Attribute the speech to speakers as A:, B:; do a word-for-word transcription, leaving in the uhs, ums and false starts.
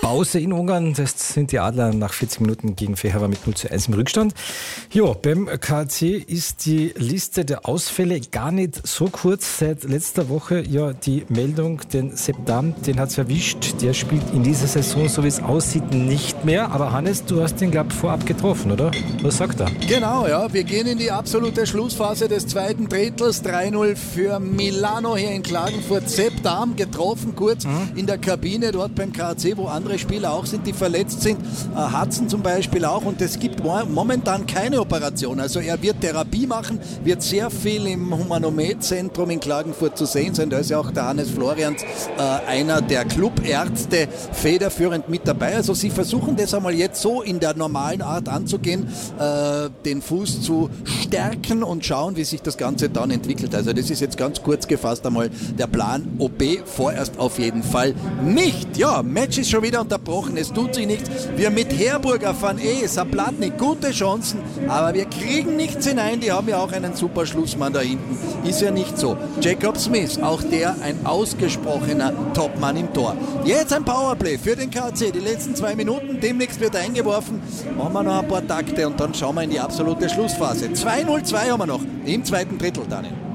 A: Pause in Ungarn. Das sind die Adler nach vierzig Minuten gegen Fehervar mit null zu eins im Rückstand. Ja, beim K A C ist die Liste der Ausfälle gar nicht so kurz. Seit letzter Woche ja die Meldung, den Sepp Dam, den hat es erwischt. Der spielt in dieser Saison, so wie es aussieht, nicht mehr. Aber Hannes, du hast den, glaube ich, vorab getroffen, oder? Was sagt er?
B: Genau, ja. Wir gehen in die absolute Schlussphase des zweiten Drittels. drei null für Milano hier in Klagenfurt. Sepp Dam getroffen, kurz mhm. in der Kabine dort beim K A C, wo andere Spieler auch sind, die verletzt sind. Äh, Hudson zum Beispiel auch. Und es gibt momentan keine Operation. Also er wird Therapie machen, wird sehr viel im Humanomed-Zentrum in Klagenfurt zu sehen sein. Da ist ja auch der Hannes Florians, äh, einer der Clubärzte, federführend mit dabei. Also sie versuchen das einmal jetzt so in der normalen Art anzugehen, äh, den Fuß zu stärken und schauen, wie sich das Ganze dann entwickelt. Also das ist jetzt ganz kurz gefasst einmal der Plan. O P vorerst auf jeden Fall nicht. Ja, Match ist schon wieder unterbrochen, es tut sich nichts. Wir mit Herburger fahren eh, Saplatnik, gute Chancen, aber wir kriegen nichts hinein. Die haben ja auch einen super Schlussmann da hinten. Ist ja nicht so. Jacob Smith, auch der ein ausgesprochener Topmann im Tor. Jetzt ein Powerplay für den K A C. Die letzten zwei Minuten, demnächst wird eingeworfen. Machen wir noch ein paar Takte und dann schauen wir in die absolute Schlussphase. zwei null zwei haben wir noch im zweiten Drittel, Daniel.